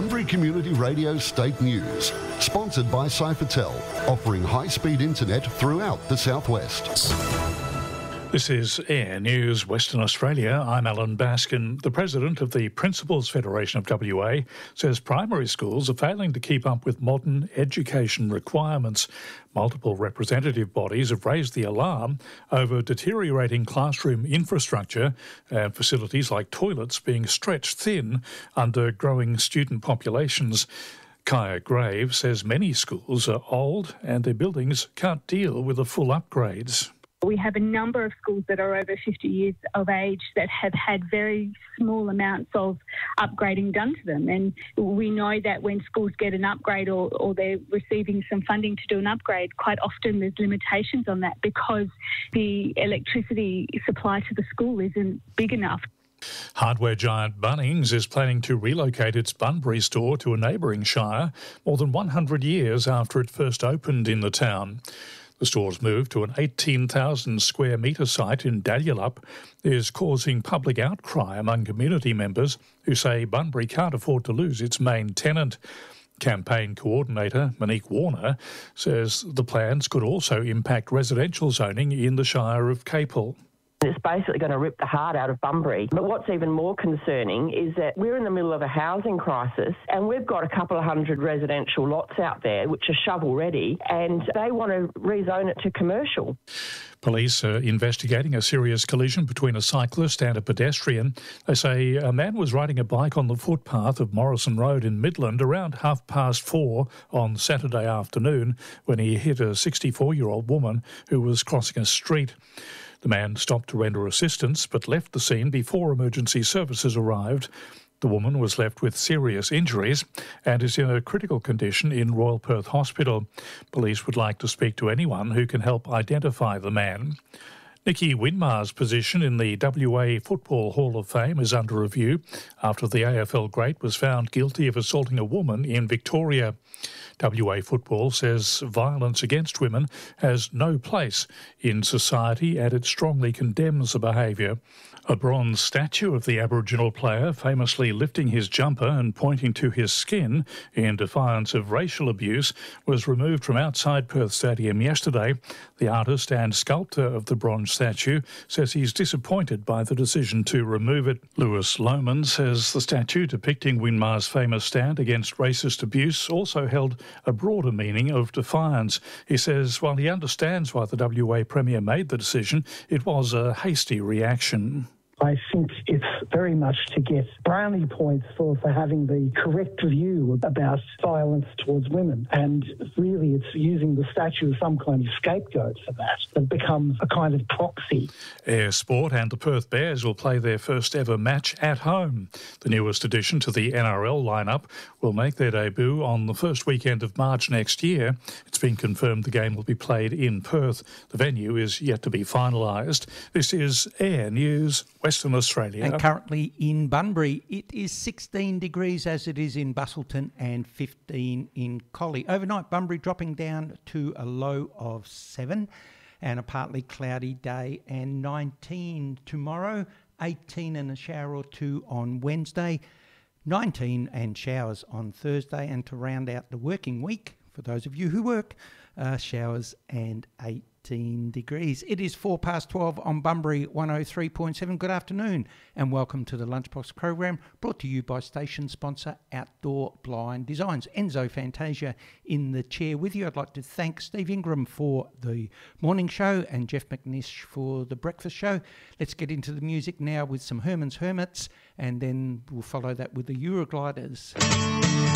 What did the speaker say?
Bunbury Community Radio State News, sponsored by Cyfertel, offering high-speed internet throughout the southwest. This is Air News Western Australia. I'm Alan Baskin. The President of the Principals Federation of WA says primary schools are failing to keep up with modern education requirements. Multiple representative bodies have raised the alarm over deteriorating classroom infrastructure and facilities like toilets being stretched thin under growing student populations. Kaya Graves says many schools are old and their buildings can't deal with the full upgrades. We have a number of schools that are over 50 years of age that have had very small amounts of upgrading done to them. And we know that when schools get an upgrade or they're receiving some funding to do an upgrade, quite often there's limitations on that because the electricity supply to the school isn't big enough. Hardware giant Bunnings is planning to relocate its Bunbury store to a neighbouring shire more than 100 years after it first opened in the town. The store's move to an 18,000 square metre site in Dalyalup is causing public outcry among community members who say Bunbury can't afford to lose its main tenant. Campaign coordinator Monique Warner says the plans could also impact residential zoning in the Shire of Capel. It's basically going to rip the heart out of Bunbury. But what's even more concerning is that we're in the middle of a housing crisis and we've got a couple of hundred residential lots out there which are shovel-ready and they want to rezone it to commercial. Police are investigating a serious collision between a cyclist and a pedestrian. They say a man was riding a bike on the footpath of Morrison Road in Midland around 4:30 on Saturday afternoon when he hit a 64-year-old woman who was crossing a street. The man stopped to render assistance but left the scene before emergency services arrived. The woman was left with serious injuries and is in a critical condition in Royal Perth Hospital. Police would like to speak to anyone who can help identify the man. Nicky Winmar's position in the WA Football Hall of Fame is under review after the AFL great was found guilty of assaulting a woman in Victoria. WA Football says violence against women has no place in society and it strongly condemns the behaviour. A bronze statue of the Aboriginal player famously lifting his jumper and pointing to his skin in defiance of racial abuse was removed from outside Perth Stadium yesterday. The artist and sculptor of the bronze statue says he's disappointed by the decision to remove it. Lewis Lohman says the statue depicting Winmar's famous stand against racist abuse also held a broader meaning of defiance. He says while he understands why the WA Premier made the decision, it was a hasty reaction. I think it's very much to get brownie points for having the correct view about violence towards women. And really it's using the statue as some kind of scapegoat for that. It becomes a kind of proxy. Ayr Sport and the Perth Bears will play their first ever match at home. The newest addition to the NRL lineup will make their debut on the first weekend of March next year. It's been confirmed the game will be played in Perth. The venue is yet to be finalised. This is Air News Western Australia. And currently in Bunbury, it is 16 degrees as it is in Busselton and 15 in Collie. Overnight, Bunbury dropping down to a low of 7 and a partly cloudy day, and 19 tomorrow, 18 and a shower or two on Wednesday, 19 and showers on Thursday, and to round out the working week, for those of you who work, showers and 18 degrees. It is 12:04 on Bunbury 103.7. Good afternoon and welcome to the Lunchbox program, brought to you by station sponsor Outdoor Blind Designs. Enzo Fantasia in the chair with you. I'd like to thank Steve Ingram for the morning show and Jeff McNish for the breakfast show. Let's get into the music now with some Herman's Hermits, and then we'll follow that with the Eurogliders.